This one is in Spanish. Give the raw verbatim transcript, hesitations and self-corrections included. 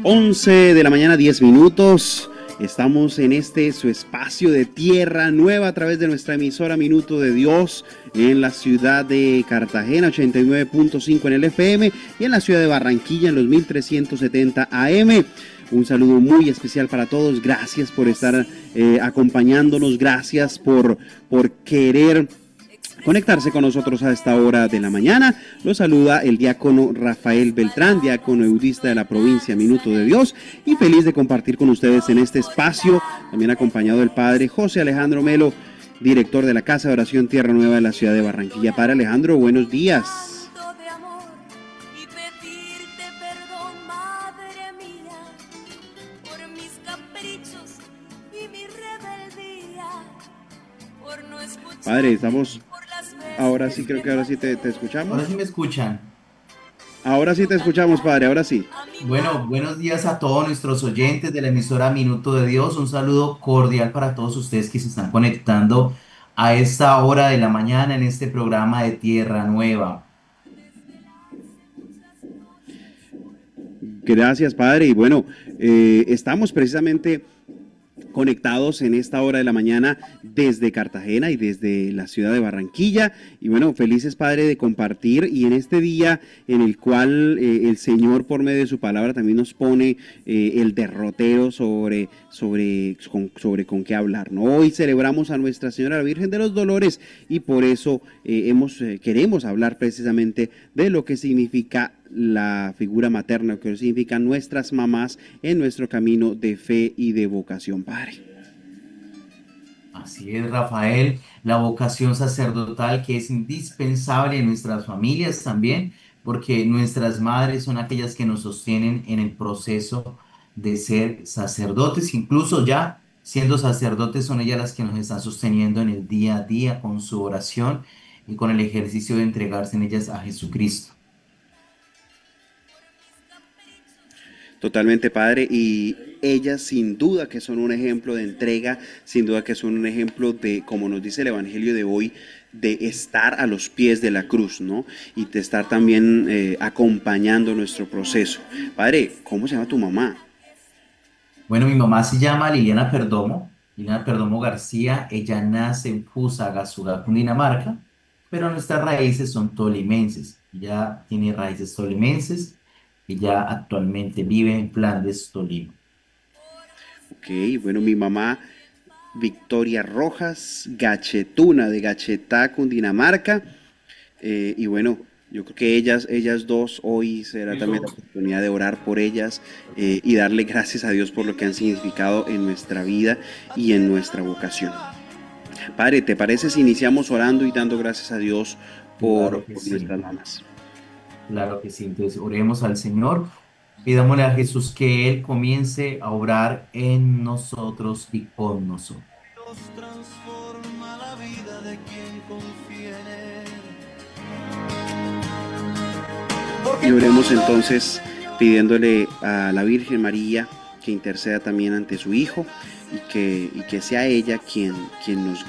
once de la mañana, diez minutos. Estamos en este su espacio de Tierra Nueva a través de nuestra emisora Minuto de Dios en la ciudad de Cartagena, ochenta y nueve punto cinco en el F M, y en la ciudad de Barranquilla en los mil trescientos setenta A M. Un saludo muy especial para todos. Gracias por estar eh, acompañándonos. Gracias por, por querer conectarse con nosotros a esta hora de la mañana. Los saluda el diácono Rafael Beltrán, diácono eudista de la provincia Minuto de Dios, y feliz de compartir con ustedes en este espacio, también acompañado del padre José Alejandro Melo, director de la Casa de Oración Tierra Nueva de la ciudad de Barranquilla. Padre Alejandro, buenos días. Padre, estamos... Ahora sí, creo que ahora sí te, te escuchamos. Ahora sí me escuchan. Ahora sí te escuchamos, padre, ahora sí. Bueno, buenos días a todos nuestros oyentes de la emisora Minuto de Dios. Un saludo cordial para todos ustedes que se están conectando a esta hora de la mañana en este programa de Tierra Nueva. Gracias, padre. Y bueno, eh, estamos precisamente conectados en esta hora de la mañana desde Cartagena y desde la ciudad de Barranquilla. Y bueno, felices, padre, de compartir, y en este día en el cual eh, el Señor por medio de su palabra también nos pone eh, el derrotero sobre, sobre, con, sobre con qué hablar, ¿no? Hoy celebramos a Nuestra Señora la Virgen de los Dolores, y por eso eh, hemos, eh, queremos hablar precisamente de lo que significa la figura materna, que significan nuestras mamás en nuestro camino de fe y de vocación, padre. Así es, Rafael, la vocación sacerdotal que es indispensable en nuestras familias también, porque nuestras madres son aquellas que nos sostienen en el proceso de ser sacerdotes, incluso ya siendo sacerdotes son ellas las que nos están sosteniendo en el día a día con su oración y con el ejercicio de entregarse en ellas a Jesucristo. Totalmente, padre, y ellas sin duda que son un ejemplo de entrega, sin duda que son un ejemplo de, como nos dice el Evangelio de hoy, de estar a los pies de la cruz, ¿no? Y de estar también eh, acompañando nuestro proceso. Padre, ¿cómo se llama tu mamá? Bueno, mi mamá se llama Liliana Perdomo, Liliana Perdomo García. Ella nace en Fusagasugá, Cundinamarca, pero nuestras raíces son tolimenses. Ella tiene raíces tolimenses. Ella actualmente vive en Flandes, Tolima. Ok, bueno, mi mamá, Victoria Rojas, Gachetuna, de Gachetá, Cundinamarca. Eh, y bueno, yo creo que ellas, ellas dos, hoy será también la oportunidad de orar por ellas eh, y darle gracias a Dios por lo que han significado en nuestra vida y en nuestra vocación. Padre, ¿te parece si iniciamos orando y dando gracias a Dios por, Claro que por sí, nuestras mamás? claro que sí. Entonces, oremos al Señor. Pidámosle a Jesús que Él comience a obrar en nosotros y con nosotros. Transforma la vida de quien confía en él. Y oremos entonces pidiéndole a la Virgen María que interceda también ante su Hijo, y que, y que sea ella quien, quien nos